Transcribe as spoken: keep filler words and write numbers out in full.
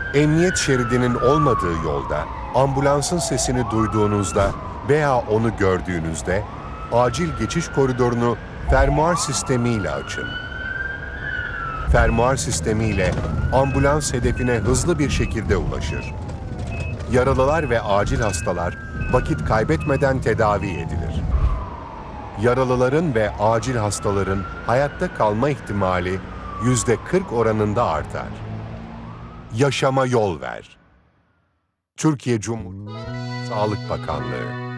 Emniyet şeridinin olmadığı yolda, ambulansın sesini duyduğunuzda veya onu gördüğünüzde, acil geçiş koridorunu fermuar sistemiyle açın. Fermuar sistemiyle ambulans hedefine hızlı bir şekilde ulaşır. Yaralılar ve acil hastalar vakit kaybetmeden tedavi edilir. Yaralıların ve acil hastaların hayatta kalma ihtimali yüzde kırk oranında artar. Yaşama yol ver. Türkiye Cumhuriyeti Sağlık Bakanlığı